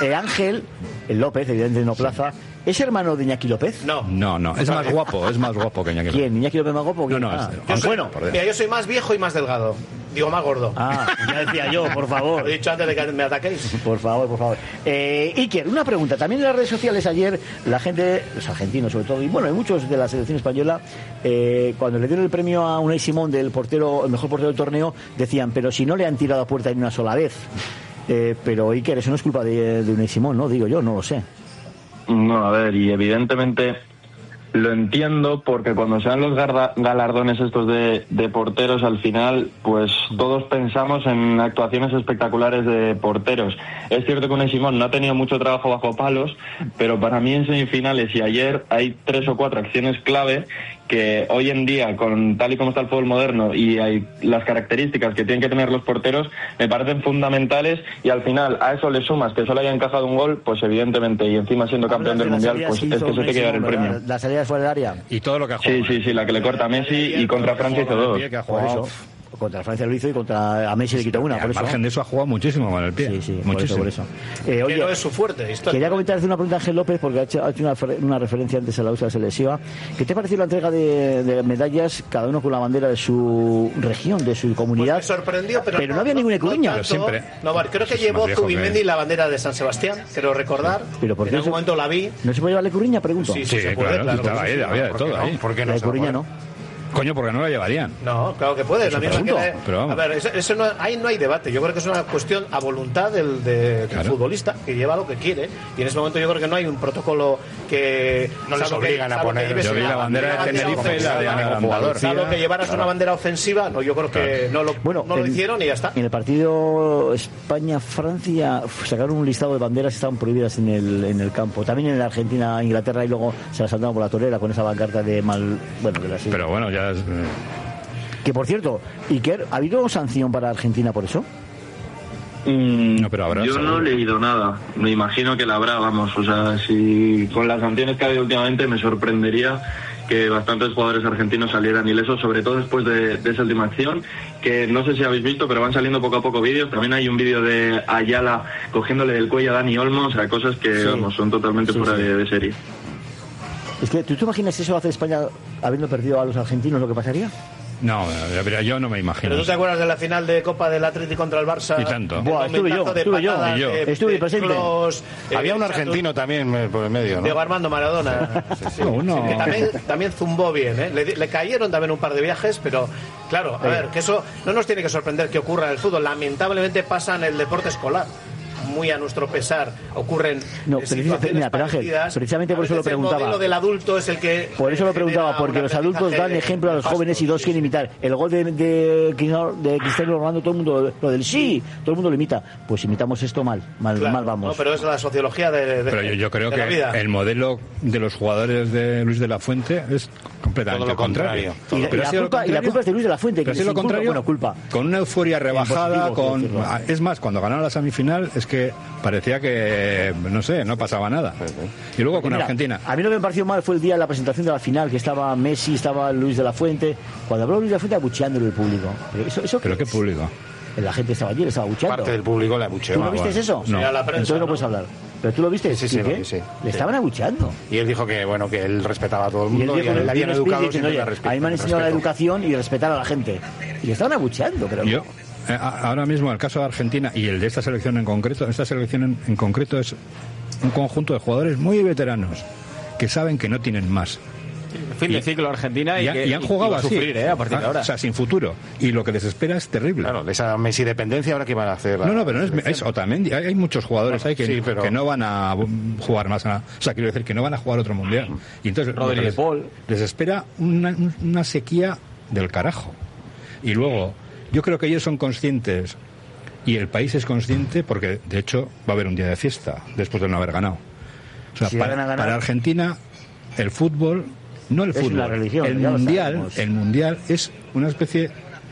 Ángel, el López, evidentemente no Plaza, ¿es hermano de Iñaki López? No, es más guapo que Iñaki López. ¿Quién? ¿Iñaki López más guapo? Mira, yo soy más viejo y más delgado. Digo, más gordo. Ya decía yo, por favor. Lo he dicho antes de que me ataquéis. Por favor. Iker, una pregunta. También en las redes sociales ayer, la gente, los argentinos sobre todo, y bueno, hay muchos de la selección española, cuando le dieron el premio a Unai Simón del portero, el mejor portero del torneo, decían, pero si no le han tirado a puerta ni una sola vez. Pero Iker, eso no es culpa de Unai Simón, ¿no? Digo yo, no lo sé. No, a ver, y evidentemente lo entiendo, porque cuando se dan los galardones estos de porteros, al final, pues todos pensamos en actuaciones espectaculares de porteros. Es cierto que Unai Simón no ha tenido mucho trabajo bajo palos, pero para mí en semifinales y ayer hay 3 o 4 acciones clave que hoy en día, con tal y como está el fútbol moderno y hay las características que tienen que tener los porteros, me parecen fundamentales, y al final a eso le sumas que solo haya encajado un gol, pues evidentemente, y encima siendo campeón del Mundial, pues es que se te tiene que dar el premio. La salida fuera del área. Y todo lo que ha jugado. Sí, la que le corta a Messi, y contra Francia hizo 2. Contra Francia lo hizo y contra Messi le quitó una. Al margen de eso ha jugado muchísimo con el pie. Sí, muchísimo. Por eso. Oye, no es su fuerte. Quería hacer una pregunta a Ángel López, porque ha hecho una referencia antes a la USA selectiva. ¿Qué te pareció la entrega de medallas, cada uno con la bandera de su región, de su comunidad? Pues me sorprendió, pero no había ninguna Coruña. Creo que llevó Zubimendi la bandera de San Sebastián, creo recordar. Pero ¿por qué en algún momento la vi. ¿No se puede llevarle Coruña, pregunto? Sí, se puede, claro. Había de todo ahí. ¿Por qué no? La de Coruña no. Coño, porque no la llevarían. No, claro que puede. A ver, eso no, ahí no hay debate. Yo creo que es una cuestión a voluntad del futbolista, que lleva lo que quiere. Y en ese momento yo creo que no hay un protocolo que no les obligan a poner. Yo vi la bandera de Tenerife y la de Andalucía. Salvo que llevaras una bandera ofensiva, no, yo creo que no lo hicieron y ya está. En el partido España-Francia sacaron un listado de banderas que estaban prohibidas en el campo. También en la Argentina-Inglaterra, y luego se las saltaron por la torera con esa pancarta de mal. Pero bueno, ya. Que por cierto, Iker, ¿ha habido sanción para Argentina por eso? No, pero habrá. Yo no he leído nada. Me imagino que la habrá, vamos. O sea, si con las sanciones que ha habido últimamente, me sorprendería que bastantes jugadores argentinos salieran ilesos, sobre todo después de esa última acción, que no sé si habéis visto, pero van saliendo poco a poco vídeos. También hay un vídeo de Ayala cogiéndole del cuello a Dani Olmo, o sea, cosas que vamos, son totalmente fuera de serie. Es que, ¿tú te imaginas si eso hace España habiendo perdido a los argentinos, lo que pasaría? No, yo no me imagino. ¿Pero tú te acuerdas de la final de Copa del Atlético contra el Barça? Y tanto. Buah, estuve presente. Había un argentino también por el medio, ¿no? Diego Armando Maradona. Que también zumbó bien, ¿eh? Le cayeron también un par de viajes, pero claro, a ver, que eso no nos tiene que sorprender que ocurra en el fútbol. Lamentablemente pasa en el deporte escolar. Muy a nuestro pesar ocurren situaciones parecidas. Precisamente por eso lo preguntaba. El modelo del adulto es el que... Por eso lo preguntaba, porque los adultos dan ejemplo a los jóvenes y dos quieren imitar. El gol de Cristiano Ronaldo, todo el mundo, lo del sí, todo el mundo lo imita. Pues imitamos esto mal vamos. No, pero es la sociología de pero yo creo que el modelo de los jugadores de Luis de la Fuente es completamente lo contrario. Y la culpa es de Luis de la Fuente. Pero si lo contrario, culpa. Con una euforia rebajada, es más, cuando ganaron la semifinal, es que parecía que, no sé, no pasaba nada. Y luego con Argentina. A mí lo que me pareció mal fue el día de la presentación de la final, que estaba Messi, estaba Luis de la Fuente. Cuando habló Luis de la Fuente, abucheándole el público. ¿Pero qué público? La gente estaba allí, le estaba abucheando. Parte del público le abucheó. ¿Tú no viste eso? No. Entonces no puedes hablar. ¿Pero tú lo viste? Sí. Le estaban abucheando. Y él dijo que él respetaba a todo el mundo y le habían educado siempre la respeto. A mí me han enseñado la educación y respetar a la gente. Y le estaban abucheando, creo. Ahora mismo el caso de Argentina y el de esta selección en concreto, es un conjunto de jugadores muy veteranos que saben que no tienen más. Fin de ciclo Argentina y han jugado así, sufrir, a partir de ahora. O sea, sin futuro. Y lo que les espera es terrible. Claro, de esa Messi dependencia, ahora qué van a hacer. No, pero no es Otamendi. Hay muchos jugadores ahí que no van a jugar más. O sea, quiero decir que no van a jugar otro mundial. Y entonces les espera una sequía del carajo. Y luego, yo creo que ellos son conscientes y el país es consciente, porque de hecho va a haber un día de fiesta después de no haber ganado. O sea, para Argentina el fútbol, no el fútbol, religión, el mundial es una especie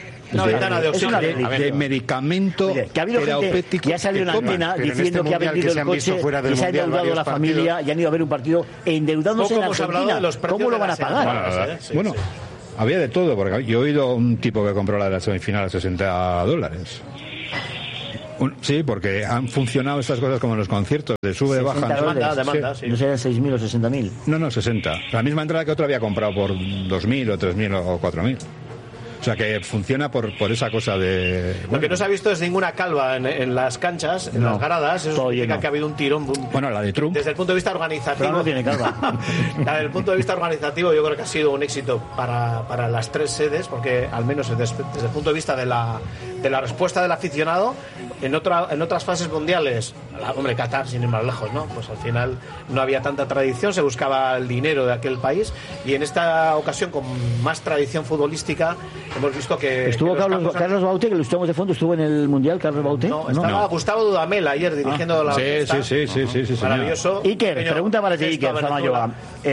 de medicamento terapéutico. Que ha salido una antena diciendo que ha vendido el coche, que se ha endeudado la familia y han ido a ver un partido endeudándose en Argentina. ¿Cómo lo van a pagar? Bueno, había de todo, porque yo he oído un tipo que compró la de la semifinal a $60. Sí, porque han funcionado estas cosas como en los conciertos, de sube, baja. Demanda, sí. ¿No serían 6.000 o 60.000? No, 60. La misma entrada que otro había comprado por 2.000 o 3.000 o 4.000. O sea que funciona por esa cosa de... Bueno. Lo que no se ha visto es ninguna calva en las canchas, en las gradas. Eso significa que ha habido un tirón. Bueno, la de Trump. Desde el punto de vista organizativo... Pero no tiene calva. Desde el punto de vista organizativo yo creo que ha sido un éxito para las 3 sedes, porque al menos desde el punto de vista de la respuesta del aficionado, en otras fases mundiales, hombre, Qatar sin ir más lejos, ¿no? Pues al final no había tanta tradición, se buscaba el dinero de aquel país, y en esta ocasión con más tradición futbolística hemos visto que... ¿Estuvo Carlos Baute, que lo estamos de fondo, estuvo en el Mundial, Carlos Baute? No, estaba Gustavo Dudamel ayer dirigiendo la... Sí, maravilloso. Iker, pregunta para ti, Iker Zamayoa.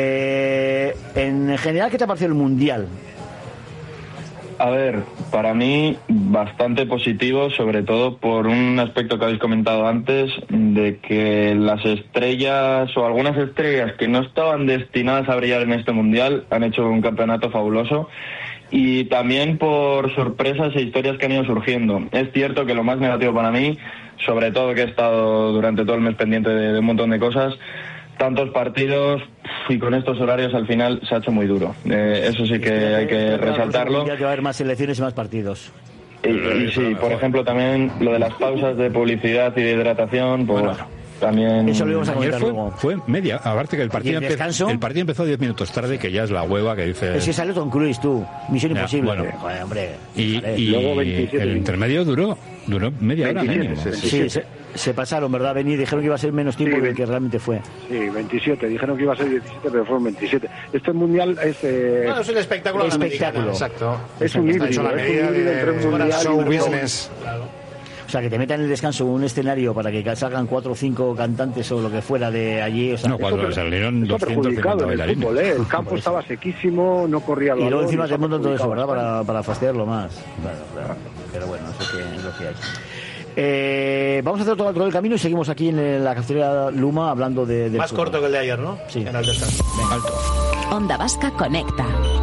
En general, ¿qué te ha parecido el Mundial? A ver, para mí bastante positivo, sobre todo por un aspecto que habéis comentado antes, de que las estrellas o algunas estrellas que no estaban destinadas a brillar en este Mundial han hecho un campeonato fabuloso, y también por sorpresas e historias que han ido surgiendo. Es cierto que lo más negativo para mí, sobre todo que he estado durante todo el mes pendiente de un montón de cosas, tantos partidos y con estos horarios al final se ha hecho muy duro. Eso sí que hay que resaltarlo. Ya que va a haber más selecciones y más partidos. Y sí, por ejemplo, también lo de las pausas de publicidad y de hidratación, pues también... Eso lo íbamos a comentar luego. Fue media, aparte que el partido empezó 10 minutos tarde, que ya es la hueva que dice... Es que salió Tom Cruise, tú. Misión Imposible. Bueno. Joder, hombre. Y luego 27, el intermedio duró media hora mínimo. Sí, se pasaron, ¿verdad? Dijeron que iba a ser menos tiempo del que realmente fue. Sí, 27. Dijeron que iba a ser 17, pero fueron 27. Este Mundial es... es un espectáculo. Exacto. Es un híbrido. Es un híbrido entre un Mundial show business. Claro. O sea, que te metan en el descanso un escenario para que salgan 4 o 5 cantantes o lo que fuera de allí. O sea, no, cuando salieron 250 bailarines. Fútbol, el campo estaba sequísimo, no corría el balón. Y luego encima te montan todo eso, ¿verdad? Para fastidiarlo más. Claro. Pero bueno, eso es lo que hay. Vamos a hacer otro del camino y seguimos aquí en la cafetería Luma hablando de más fútbol. Corto que el de ayer, ¿no? Sí. En el descanso. Venga, alto. Onda Vasca conecta.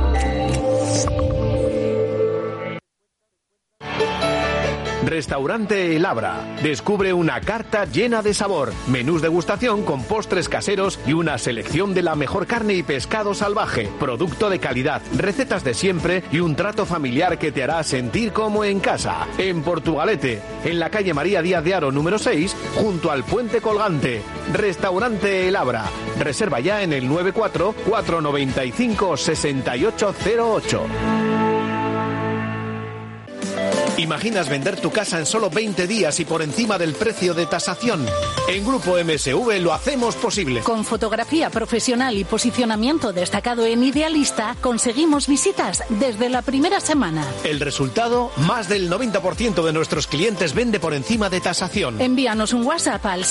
Restaurante El Abra. Descubre una carta llena de sabor, menús degustación con postres caseros y una selección de la mejor carne y pescado salvaje, producto de calidad, recetas de siempre y un trato familiar que te hará sentir como en casa. En Portugalete, en la calle María Díaz de Haro número 6, junto al Puente Colgante. Restaurante El Abra. Reserva ya en el 94-495-6808. ¿Imaginas vender tu casa en solo 20 días y por encima del precio de tasación? En Grupo MSV lo hacemos posible. Con fotografía profesional y posicionamiento destacado en Idealista, conseguimos visitas desde la primera semana. El resultado, más del 90% de nuestros clientes vende por encima de tasación. Envíanos un WhatsApp al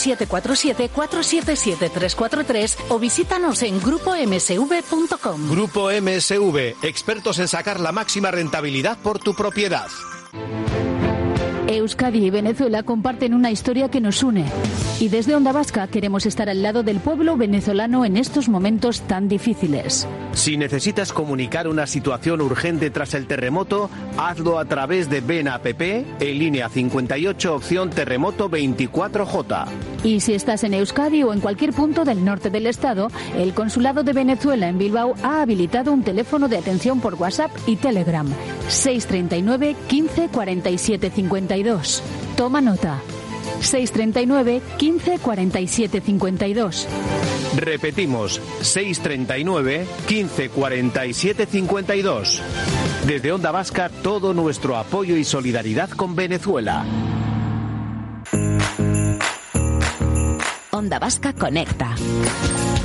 747-477-343 o visítanos en grupomsv.com. Grupo MSV, expertos en sacar la máxima rentabilidad por tu propiedad. Euskadi y Venezuela comparten una historia que nos une. Y desde Onda Vasca queremos estar al lado del pueblo venezolano en estos momentos tan difíciles. Si necesitas comunicar una situación urgente tras el terremoto, hazlo a través de Ven App en línea 58 opción terremoto 24J. Y si estás en Euskadi o en cualquier punto del norte del estado, el Consulado de Venezuela en Bilbao ha habilitado un teléfono de atención por WhatsApp y Telegram. 639 15 47 52. Toma nota. 639 15 47 52. Repetimos, 639 15 47 52. Desde Onda Vasca, todo nuestro apoyo y solidaridad con Venezuela. Onda Vasca conecta.